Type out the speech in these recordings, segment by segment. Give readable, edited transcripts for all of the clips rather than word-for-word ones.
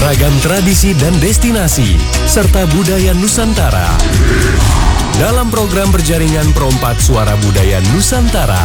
Ragam tradisi dan destinasi, serta budaya Nusantara. Dalam program berjaringan Perompak Suara Budaya Nusantara.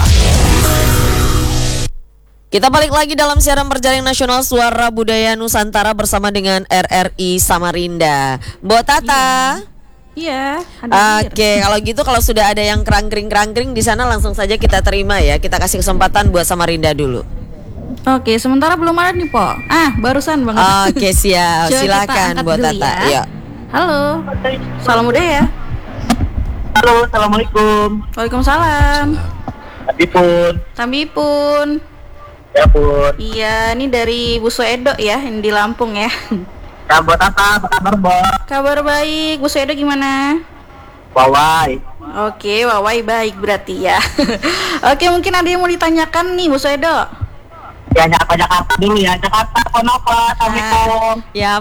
Kita balik lagi dalam siaran berjaringan nasional Suara Budaya Nusantara bersama dengan RRI Samarinda. Mbok Tata. Iya. Oke, kalau gitu kalau sudah ada yang kerangkring di sana langsung saja kita terima ya. Kita kasih kesempatan buat Samarinda dulu. Oke, sementara belum ada nih, Po. Barusan banget. Oke, siap. Silakan buat Tata. Ya. Halo. Salam budaya. Halo, assalamualaikum. Waalaikumsalam. Tambipun. Ya Bun. Iya, ini dari Bu Suedo ya, yang di Lampung ya. Ya buat apa kabar Mbak? Kabar baik, Bu Suedo gimana? Wawai. Oke, Wawai baik berarti ya. Oke, mungkin ada yang mau ditanyakan nih Bu Suedo. Ya nyapa Jakarta dulu ya. Jakarta kenapa? Assalamualaikum. Ya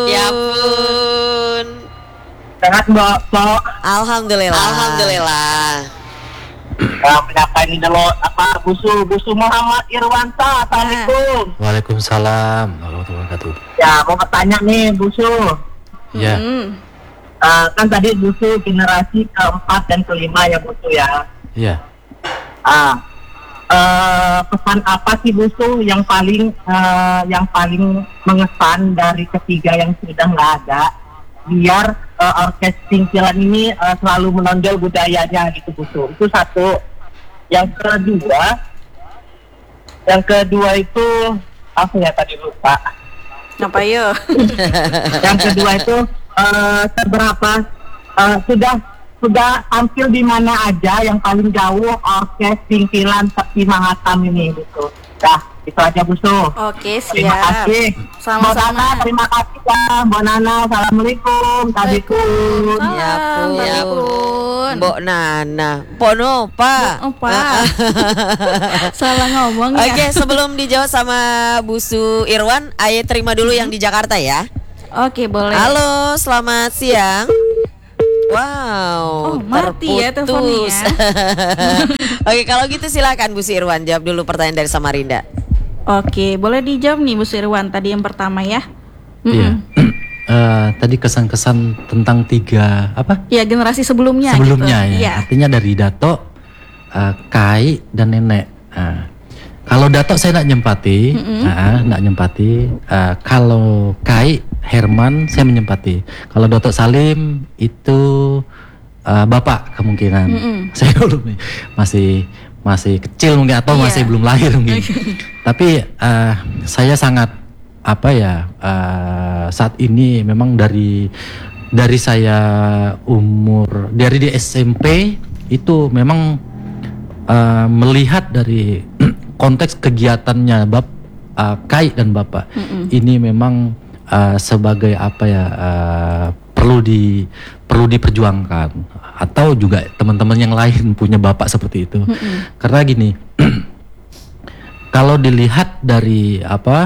pun. Sehat Mbak? Alhamdulillah. Menyapa ini dulu Busu Muhammad Irwansa. Assalamualaikum. Waalaikumsalam warahmatullahi wabarakatuh. Ya mau bertanya nih Busu. Ya. Kan tadi Busu generasi keempat dan kelima ya Busu ya. Iya. Pesan apa sih Busu yang paling mengesan dari ketiga yang sudah nggak ada, biar orkes Singkilan ini selalu menonjol budayanya gitu Busu. Itu satu. Yang kedua itu apa ya tadi lupa. Apa yo? Yang kedua itu seberapa sudah tampil di mana aja yang paling jauh orkes Singkilan Sepi Mangatam ini gitu. Dah, itu aja Busu. Oke, siap. Terima kasih. Sama-sama. Terima kasih ya, Mbak Nana. Assalamualaikum. Tadikun. Ya pun. Mbok Nana. Pono, Pak. Salah ngomong ya. Oke, sebelum dijawab sama Busu Irwan, Aye terima dulu yang di Jakarta ya. Oke, boleh. Halo, selamat siang. Wow, mati ya teleponnya. Oke, kalau gitu silakan Bu Irwan jawab dulu pertanyaan dari Samarinda. Oke, boleh dijawab nih Bu Irwan tadi yang pertama ya. Iya. Tadi kesan-kesan tentang tiga apa? Ya, generasi sebelumnya gitu. Ya. Artinya dari Dato, Kai dan Nenek. Kalau Dato saya nak nyempati, kalau Kai Herman saya menyempati. Kalau Dato Salim itu bapak kemungkinan. Saya belum masih kecil mungkin atau masih belum lahir mungkin. Tapi saya sangat saat ini memang dari saya umur dari di SMP itu memang melihat dari konteks kegiatannya Kai dan bapak ini memang sebagai perlu diperjuangkan, atau juga teman-teman yang lain punya bapak seperti itu. Karena gini, kalau dilihat dari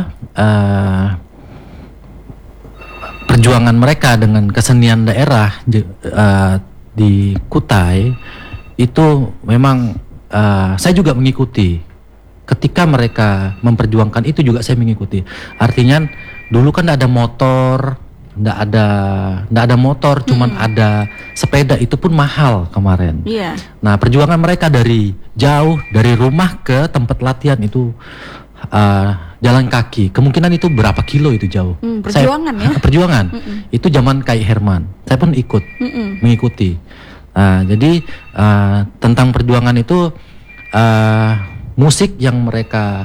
perjuangan mereka dengan kesenian daerah di Kutai itu memang saya juga mengikuti. Ketika mereka memperjuangkan itu juga saya mengikuti. Artinya dulu kan ada motor, nggak ada motor, cuman ada sepeda, itu pun mahal kemarin. Iya. Nah, perjuangan mereka dari jauh, dari rumah ke tempat latihan itu jalan kaki. Kemungkinan itu berapa kilo itu jauh. Perjuangan ya. Perjuangan. Itu zaman Kai Herman. Saya pun ikut mengikuti. Jadi tentang perjuangan itu musik yang mereka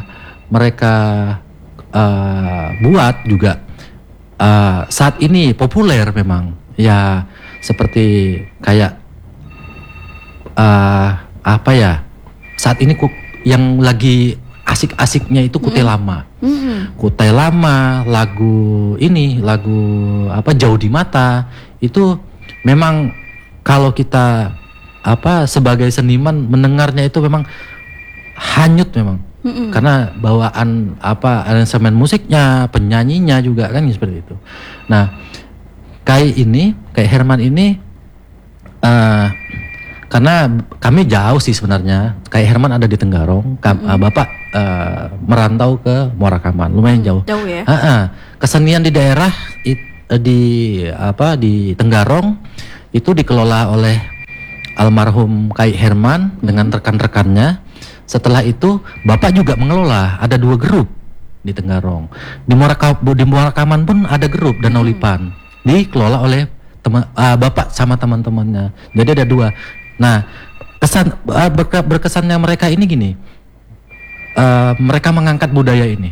buat juga saat ini populer memang ya, seperti kayak saat ini yang lagi asik-asiknya itu Kutai Lama. Kutai Lama, lagu Jauh di Mata itu memang kalau kita sebagai seniman mendengarnya itu memang hanyut memang. Karena bawaan aransemen musiknya, penyanyinya juga kan seperti itu. Nah, Kai Herman ini karena kami jauh sih sebenarnya. Kai Herman ada di Tenggarong, Bapak merantau ke Muara Kaman, lumayan jauh. Jauh ya. kesenian di daerah di Tenggarong itu dikelola oleh almarhum Kai Herman dengan rekan-rekannya. Setelah itu Bapak juga mengelola, ada 2 grup di Tenggarong. Di Muarakaman pun ada grup Danau Lipan, dikelola oleh Bapak sama teman-temannya. Jadi ada 2. Nah, berkesannya mereka ini gini, mereka mengangkat budaya ini.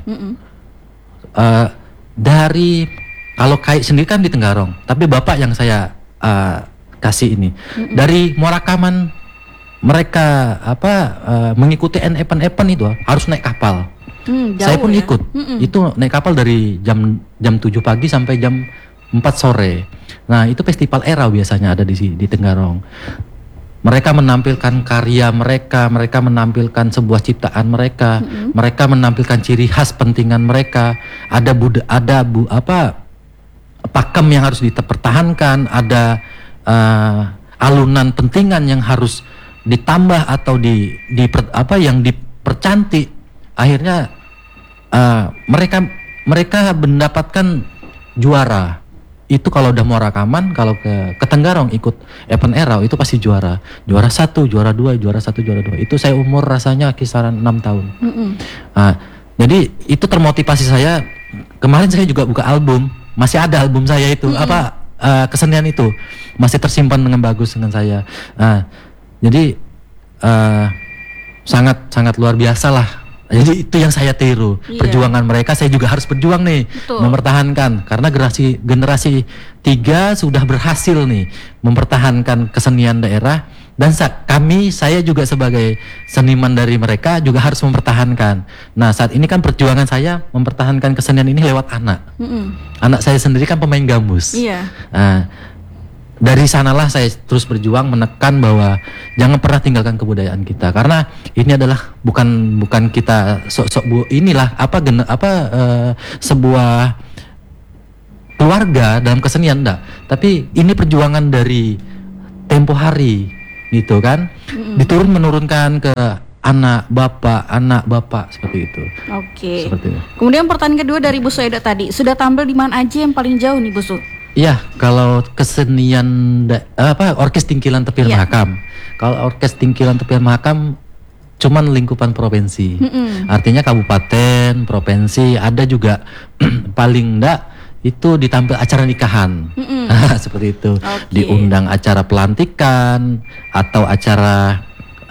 Dari kalau Kai sendiri kan di Tenggarong, tapi Bapak yang saya kasih ini dari Muarakaman, mereka mengikuti event itu harus naik kapal. Saya pun ikut. Itu naik kapal dari jam 7 pagi sampai jam 4 sore. Nah, itu festival era biasanya ada di Tenggarong. Mereka menampilkan karya mereka menampilkan sebuah ciptaan mereka, mereka menampilkan ciri khas pentingan mereka. Ada pakem yang harus dipertahankan, ada alunan pentingan yang harus ditambah atau yang dipercantik. Akhirnya mereka mendapatkan juara. Itu kalau udah Muarakaman, kalau ke Tenggarong ikut event era itu pasti juara 1, juara 2, juara 1, juara 2. Itu saya umur rasanya kisaran 6 tahun. Jadi itu termotivasi saya. Kemarin saya juga buka album, masih ada album saya itu kesenian itu masih tersimpan dengan bagus dengan saya. Jadi sangat luar biasa lah. Jadi itu yang saya tiru. Perjuangan mereka saya juga harus berjuang nih. Betul. Mempertahankan, karena generasi 3 sudah berhasil nih mempertahankan kesenian daerah, dan saya juga sebagai seniman dari mereka juga harus mempertahankan. Nah, saat ini kan perjuangan saya mempertahankan kesenian ini lewat anak. Anak saya sendiri kan pemain gambus. Dari sanalah saya terus berjuang menekan bahwa jangan pernah tinggalkan kebudayaan kita, karena ini adalah bukan kita sebuah keluarga dalam kesenian, enggak, tapi ini perjuangan dari tempo hari gitu kan, diturun menurunkan ke anak bapak seperti itu. Oke. Seperti itu. Kemudian pertanyaan kedua dari Bu Sueda tadi, sudah tampil di mana aja yang paling jauh nih Bu Su? Iya, kalau kesenian orkes Tingkilan Tepir Mahakam. Kalau orkes Tingkilan Tepir Mahakam cuman lingkupan provinsi. Artinya kabupaten, provinsi, ada juga paling enggak itu ditampil acara nikahan. Seperti itu. Diundang acara pelantikan atau acara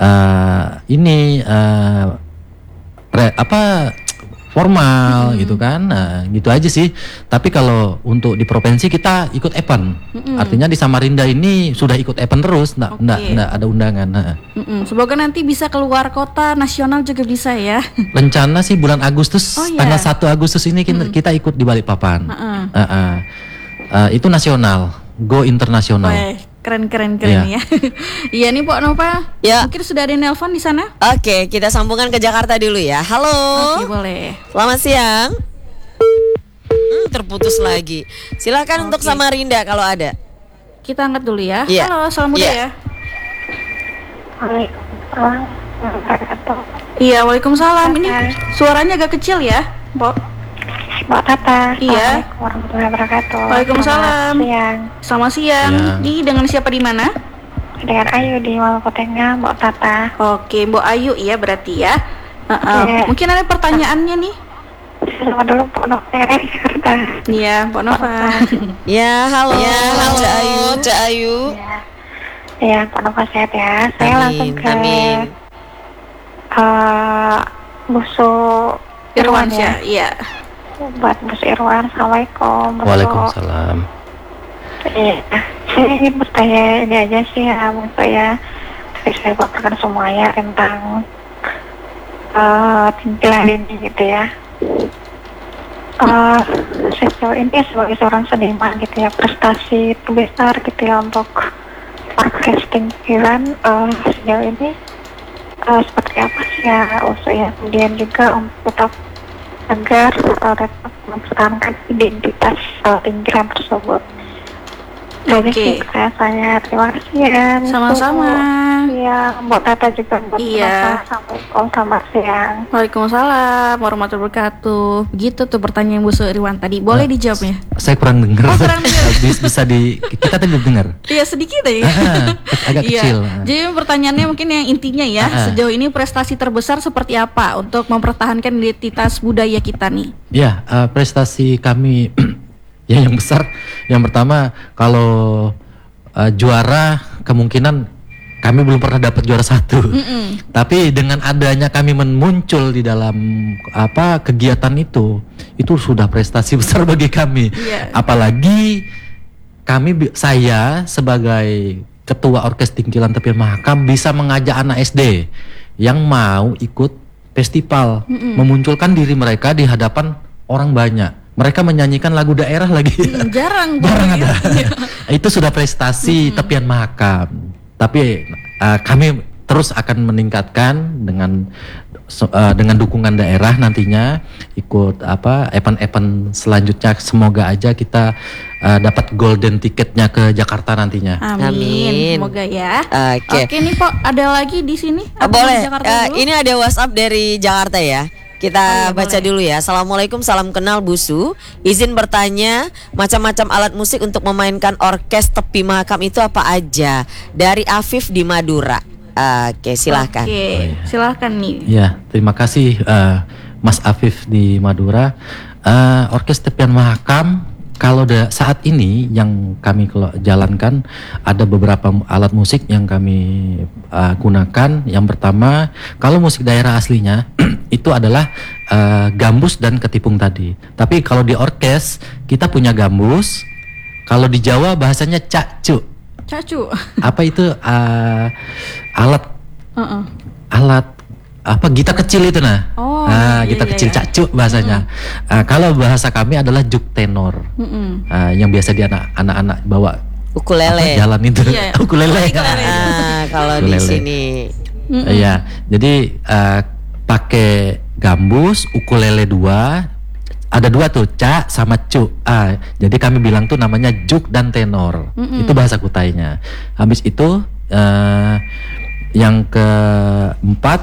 formal gitu kan. Nah, gitu aja sih. Tapi kalau untuk di provinsi kita ikut event. Artinya di Samarinda ini sudah ikut event terus, enggak ada undangan. Semoga nanti bisa keluar kota, nasional juga bisa ya. Rencana sih bulan Agustus, tanggal 1 Agustus ini kita ikut di Balikpapan. Itu nasional, go internasional. Keren ya. Iya nih Pak Nova. Ya. Mungkin sudah ada nelpon di sana. Oke, kita sambungkan ke Jakarta dulu ya. Halo. Oke, boleh. Selamat siang. Terputus lagi. Silakan untuk Samarinda kalau ada. Kita angkat dulu ya. Ya. Halo, salam muda ya. Waalaikumsalam. Iya, waalaikumsalam. Ini suaranya agak kecil ya, Mbak. Mbak Tata. Iya. Assalamualaikum warahmatullahi wabarakatuh. Waalaikumsalam. Selamat siang. Dengan siapa di mana? Dengan Ayu di Malakotengah, Mbak Tata. Oke, Mbak Ayu ya berarti ya. Mungkin ada pertanyaannya nih. Selamat dulu Pak Nova. Iya, Mbak Nova. Ya, halo. Cak Ayu. Ya, Pak Nova sehat ya. Saya langsung ke Busu Irwansyah. Iya. Buat Busu Irwan, Assalamualaikum. Waalaikumsalam. Iya, saya ingin bertanya ini aja sih ya, menurut saya saya paparkan semua ya tentang Tingkilan ini gitu ya. Sejauh ini sebagai seorang seniman gitu ya, prestasi terbesar gitu ya untuk orkes Tingkilan sejauh ini seperti apa sih ya ya, kemudian juga untuk tetap agar dapat mempertahankan identitas Tingkilan tersebut. Oke. Saya terima kasih ya. Sama-sama. Iya, buat Tata juga buat Iya. Assalamualaikum, selamat siang. Waalaikumsalam warahmatullahi wabarakatuh. Begitu tuh pertanyaan Bu Suirwan tadi. Boleh dijawabnya? Saya kurang dengar. Oh, kurang dengar. Bisa kita tadi dengar. Iya sedikit ya. Agak Iya. kecil. Jadi pertanyaannya mungkin yang intinya ya, sejauh ini prestasi terbesar seperti apa untuk mempertahankan identitas budaya kita nih? Ya, prestasi kami ya yang besar. Yang pertama kalau juara kemungkinan kami belum pernah dapat juara 1. Tapi dengan adanya kami muncul di dalam kegiatan itu sudah prestasi besar bagi kami. Iya. Apalagi saya sebagai ketua Orkes Tingkilan Tepian Mahakam bisa mengajak anak SD yang mau ikut festival, memunculkan diri mereka di hadapan orang banyak. Mereka menyanyikan lagu daerah lagi. Jarang ada. Itu sudah prestasi Tepian Mahakam. Tapi kami terus akan meningkatkan dengan dukungan daerah nantinya ikut event-event selanjutnya. Semoga aja kita dapat golden tiketnya ke Jakarta nantinya. Amin. Semoga ya. Oke. Oke nih Pok, ada lagi di sini? Atau Boleh. di Jakarta dulu? Ini ada WhatsApp dari Jakarta ya. Kita baca dulu ya. Assalamualaikum, salam kenal Bu Su. Izin bertanya, macam-macam alat musik untuk memainkan orkes Tepi Mahakam itu apa aja? Dari Afif di Madura. Oke, silahkan. Oke, silahkan nih. Ya, terima kasih Mas Afif di Madura. Orkes Tepian Mahakam kalau saat ini yang kami jalankan ada beberapa alat musik yang kami gunakan. Yang pertama, kalau musik daerah aslinya itu adalah gambus dan ketipung tadi. Tapi kalau di orkes kita punya gambus. Kalau di Jawa bahasanya cacu. Cacu. Apa itu alat gitar kecil itu Oh, gitar iya, kecil iya. cacu bahasanya. Kalau bahasa kami adalah juk tenor. Yang biasa di anak-anak bawa Ukulele. jalan itu. Iya. Ukulele. Kalau di Ukulele. sini. Iya, jadi pakai gambus, ukulele 2. Ada 2 tuh, ca sama cu. Jadi kami bilang tuh namanya juk dan tenor. Itu bahasa Kutainya. Habis itu yang keempat